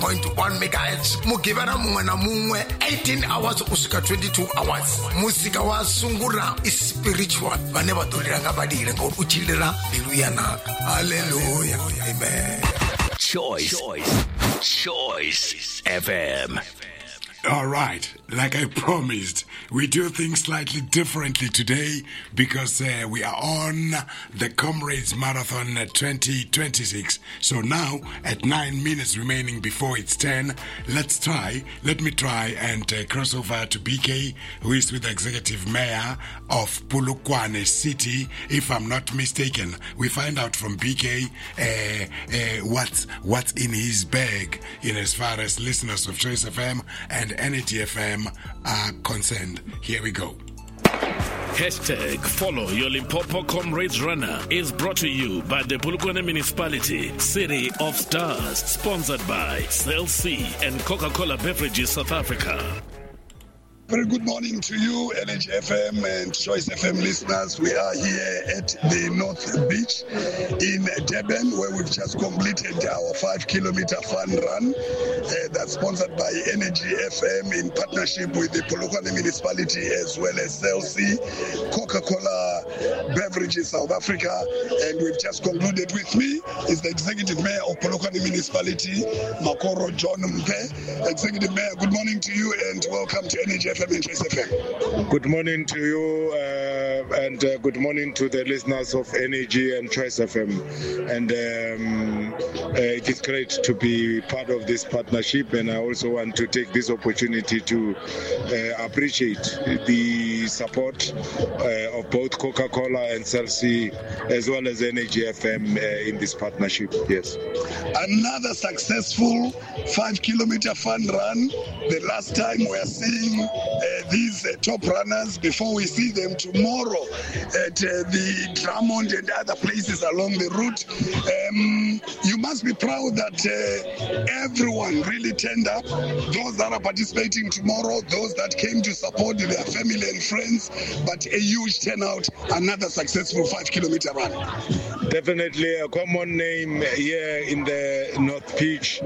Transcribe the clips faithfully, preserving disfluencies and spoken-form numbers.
point one megahertz. Mugivana mungwe na mungwe eighteen hours kusvika twenty-two hours. Musika wa sungura is spiritual. Vane vatolera ngavadire ngauti uchilera mbilu yanaka. Hallelujah. Amen. Choice. Choice. Choice F M. All right, like I promised, we do things slightly differently today because uh, we are on the Comrades Marathon twenty twenty-six. So now, at nine minutes remaining before it's ten, let's try, let me try and uh, cross over to B K, who is with the Executive Mayor of Polokwane City, if I'm not mistaken. We find out from B K uh, uh, what's, what's in his bag in as far as listeners of Choice F M and Energy F M are concerned. Here we go. Hashtag follow your Limpopo Comrades Runner is brought to you by the Polokwane Municipality, City of Stars, sponsored by Cell C and Coca-Cola Beverages South Africa. Very good morning to you, Energy F M and Choice F M listeners. We are here at the North Beach in Durban, where we've just completed our five kilometer fun run. Uh, that's sponsored by Energy F M in partnership with the Polokwane Municipality as well as Cell C, Coca-Cola Beverages South Africa. And we've just concluded. With me is the Executive Mayor of Polokwane Municipality, Makoro John Mpe. Executive Mayor, good morning to you and welcome to Energy F M. Good morning to you uh, and uh, good morning to the listeners of Energy and Choice F M. And um, uh, it is great to be part of this partnership, and I also want to take this opportunity to uh, appreciate the support uh, of both Coca-Cola and Cell C as well as Energy F M uh, in this partnership. Yes. Another successful five kilometer fun run. The last time we are seeing uh, these uh, top runners before we see them tomorrow at uh, the Drummond and other places along the route. Um, you must be proud that uh, everyone really turned up. Those that are participating tomorrow, those that came to support their family and friends, but a huge turnout, another successful five kilometer run. Definitely a common name here in the North Beach,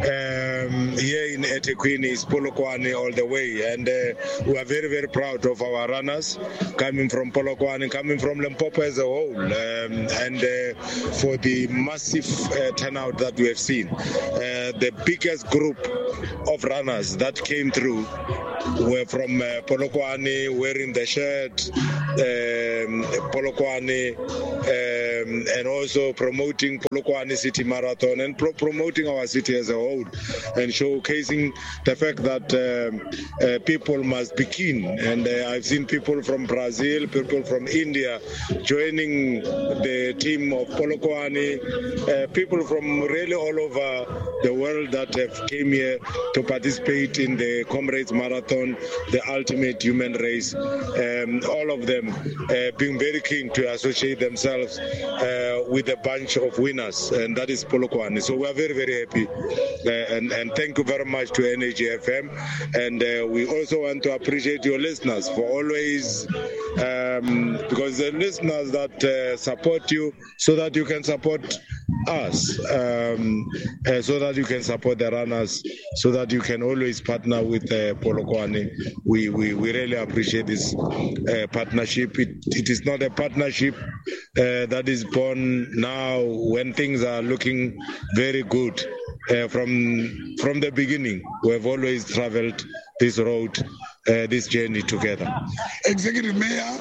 um, here in eThekwini is Polokwane all the way, and uh, we are very, very proud of our runners coming from Polokwane, coming from Limpopo as a whole, um, and uh, for the massive uh, turnout that we have seen. Uh, the biggest group of runners that came through were from uh, Polokwane, wearing the shirt, um, Polokwane, um, and also promoting Polokwane City Marathon and pro- promoting our city as a whole, and showcasing the fact that um, uh, people must be keen. And uh, I've seen people from Brazil, people from India joining the team of Polokwane, uh, people from really all over the world that have came here to participate in the Comrades Marathon, the ultimate human race. Um, all of them uh, being very keen to associate themselves uh, with a bunch of winners, and that is Polokwane. So we are very, very happy, uh, and, and thank you very much to Energy F M. And uh, we also want to appreciate your listeners for always, um, because the listeners that uh, support you so that you can support us, um, uh, so that you can support the runners, so that you can always partner with uh, Polokwane. We, we we really appreciate this uh, partnership. It, it is not a partnership uh, that is born now when things are looking very good. Uh, from from the beginning, we have always traveled this road, uh, this journey together. Executive Mayor,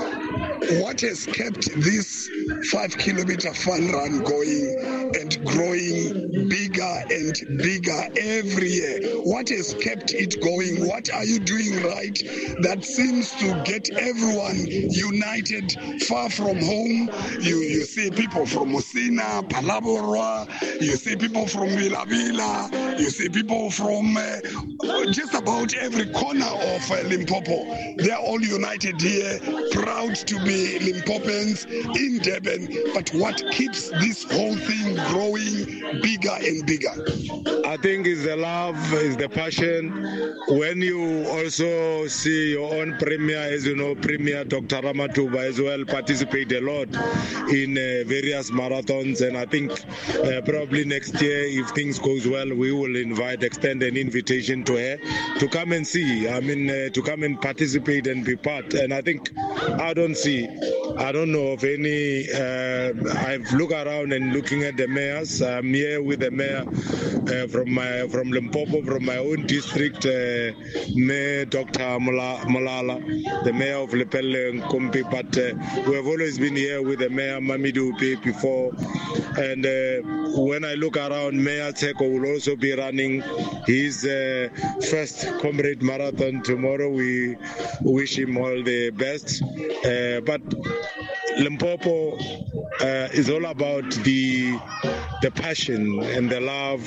what has kept this five kilometer fun run going and growing bigger and bigger every year? What has kept it going? What are you doing right that seems to get everyone united far from home? You you see people from Musina, Palabora, you see people from Vila Vila, you see people from uh, just about every corner of uh, Limpopo. They're all united here, proud to be Limpopans in Durban. But what keeps this whole thing and growing bigger and bigger? I think it's the love, it's the passion. When you also see your own premier, as you know, Premier Doctor Ramatuba as well participate a lot in uh, various marathons, and I think uh, probably next year, if things goes well, we will invite, extend an invitation to her to come and see. I mean, uh, to come and participate and be part. And I think I don't see, I don't know of any. Uh, I've looked around and looking at the mayors. I'm here with the mayor uh, from my from Limpopo, from my own district, uh, Mayor Doctor Malala, the mayor of Lepelle and Kumpi. But uh, we have always been here with the mayor Mamidou Upi before. And uh, when I look around, Mayor Teko will also be running his uh, first Comrade Marathon tomorrow. We wish him all the best. Uh, but Limpopo uh, is all about the the passion and the love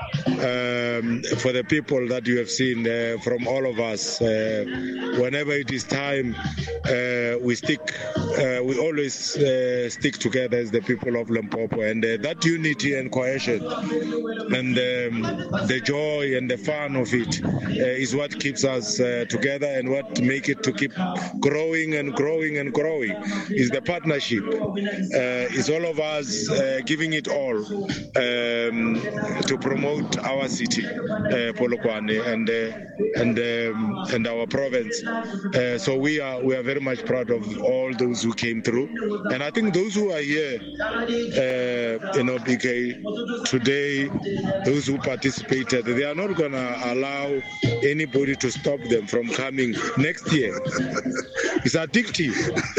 um, for the people that you have seen uh, from all of us. Uh, whenever it is time, uh, we stick. Uh, we always uh, stick together as the people of Limpopo, and uh, that unity and cohesion, and um, the joy and the fun of it uh, is what keeps us uh, together, and what make it to keep growing and growing and growing is the partnership. Uh, it's all of us uh, giving it all um, to promote our city, uh, Polokwane, and uh, and um, and our province. Uh, so we are we are very much proud of all those who came through, and I think those who are here, uh, you know, B K, today, those who participated, they are not going to allow anybody to stop them from coming next year. It's addictive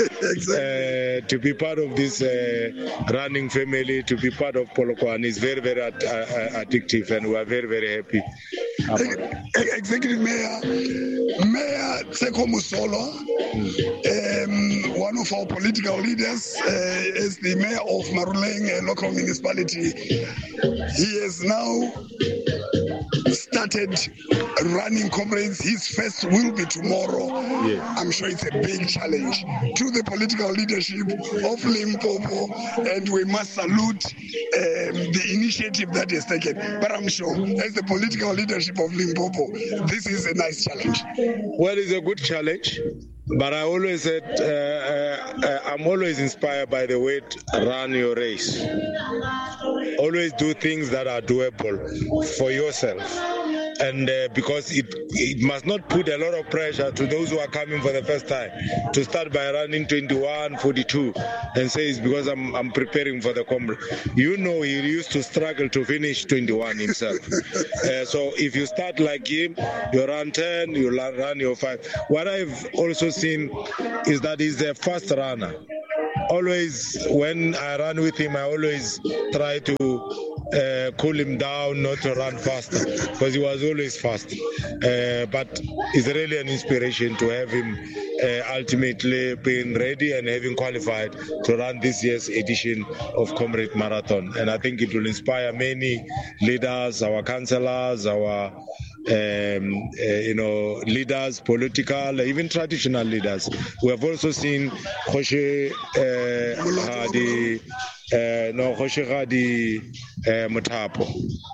uh, to be part of this uh, running family, to be part of Polokwane is very, very ad- uh, addictive, and we are very, very happy. Executive Mayor, Mayor Teko Musolo, um, one of our political leaders, uh, is the mayor of Maruleng, a local municipality. He has now started running comrades. His first will be tomorrow. Yeah. I'm sure it's a big challenge to the political leadership of Limpopo, and we must salute um, the initiative that is taken. But I'm sure, as the political leadership of Limpopo, this is a nice challenge. Well, it's a good challenge. But I always said, uh, uh, I'm always inspired by the way to run your race. Always do things that are doable for yourself. And uh, because it it must not put a lot of pressure to those who are coming for the first time to start by running twenty-one forty-two and say it's because I'm I'm preparing for the comrade. You know, he used to struggle to finish twenty-one himself. uh, so if you start like him, you run ten, you run your five. What I've also seen is that he's a fast runner. Always, when I run with him, I always try to uh, cool him down, not to run faster, because he was always fast. Uh, but it's really an inspiration to have him uh, ultimately being ready and having qualified to run this year's edition of Comrade Marathon. And I think it will inspire many leaders, our councillors, our Um, uh, you know, leaders, political, even traditional leaders. We have also seen Kgoshi uh, Hadi, uh, no, Kgoshi Hadi uh, Muthapo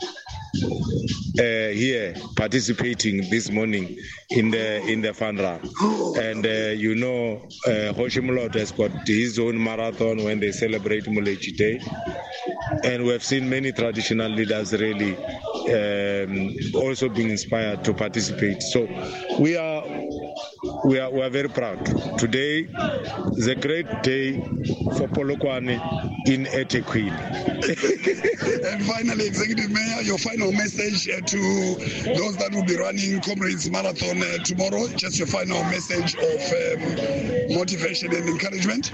uh, here participating this morning in the in the fun run. And uh, you know, uh, Kgoshi Moloto has got his own marathon when they celebrate Molechi Day. And we have seen many traditional leaders really um, also being inspired to participate. So we are we are we are very proud. Today is a great day for Polokwane in eThekwini. And finally, Executive Mayor, your final message uh, to those that will be running Comrades Marathon uh, tomorrow. Just your final message of um, motivation and encouragement.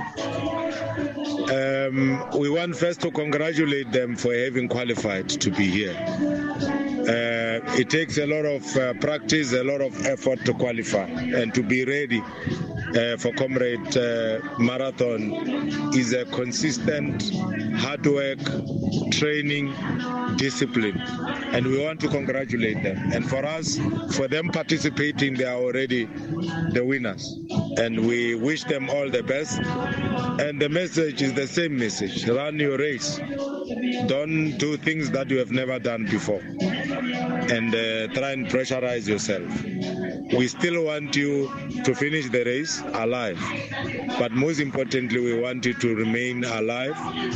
Um, we want first to congratulate them for having qualified to be here. Uh, it takes a lot of uh, practice, a lot of effort to qualify and to be ready uh, for Comrade uh, Marathon is a consistent hard work, training, discipline, and we want to congratulate them. And for us, for them participating, they are already the winners, and we wish them all the best. And the message is the same message: run your race, don't do things that you have never done before, and uh, try and pressurize yourself. We still want you to finish the race alive, but most importantly, we want you to remain alive.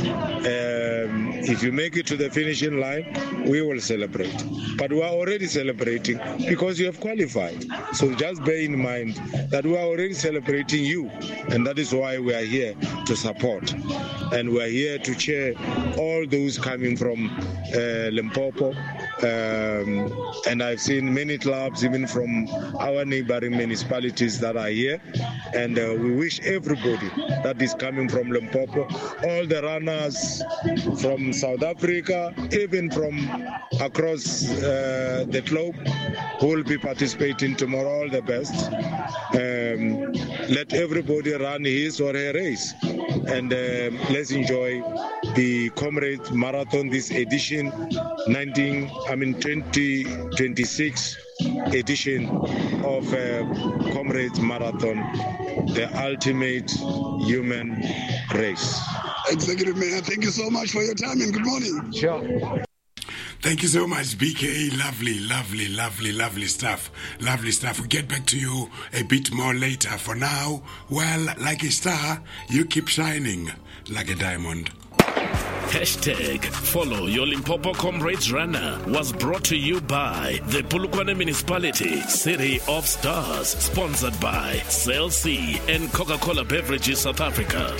Um, if you make it to the finishing line, we will celebrate. But we are already celebrating because you have qualified. So just bear in mind that we are already celebrating you, and that is why we are here to support. And we are here to cheer all those coming from uh, Limpopo. Um, and I've seen many clubs, even from our neighboring municipalities, that are here. And uh, we wish everybody that is coming from Limpopo, all the runners from South Africa, even from across uh, the globe, who will be participating tomorrow, all the best. Um, let everybody run his or her race. And uh, let's enjoy the Comrades Marathon, this edition, nineteen, I mean twenty twenty-six edition of uh, Comrades Marathon, the ultimate human race. Executive Mayor, thank you so much for your time and good morning. Sure. Thank you so much, B K. Lovely, lovely, lovely, lovely stuff. Lovely stuff. We'll get back to you a bit more later. For now, well, like a star, you keep shining like a diamond. Hashtag Follow Your Limpopo Comrades Runner was brought to you by the Polokwane Municipality, City of Stars, sponsored by Cell C and Coca-Cola Beverages South Africa.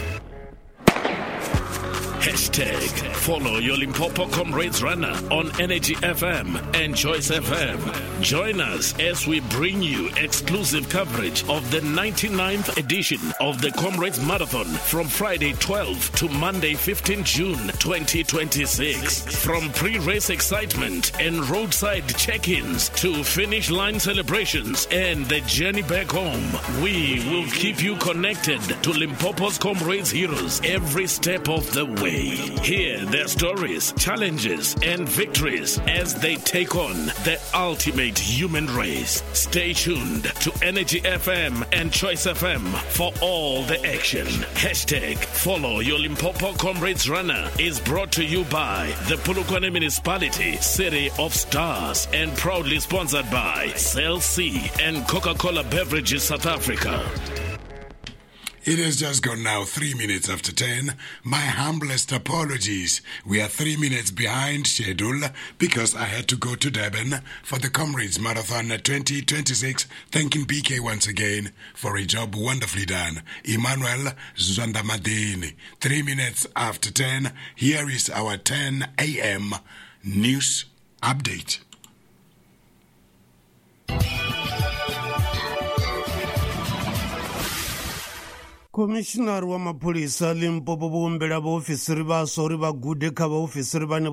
Hashtag Follow Your Limpopo Comrades Runner on Energy F M and Choice F M. Join us as we bring you exclusive coverage of the ninety-ninth edition of the Comrades Marathon from Friday twelfth to Monday fifteenth June twenty twenty-six. From pre-race excitement and roadside check-ins to finish line celebrations and the journey back home, we will keep you connected to Limpopo's Comrades heroes every step of the way. Hear their stories, challenges, and victories as they take on the ultimate human race. Stay tuned to Energy F M and Choice F M for all the action. Hashtag Follow Your Limpopo Comrades Runner is brought to you by the Polokwane Municipality, City of Stars, and proudly sponsored by Cell C and Coca-Cola Beverages South Africa. It has just gone now, three minutes after ten. My humblest apologies. We are three minutes behind schedule because I had to go to Durban for the Comrades Marathon twenty twenty-six. Thanking P K once again for a job wonderfully done. Emmanuel Zandamadini. Three minutes after ten. Here is our ten a.m. news update. Commissioner wa mapulisa Limpopo bombela ba ofisiri ba sori ba gude ka ba ofisiri ba ne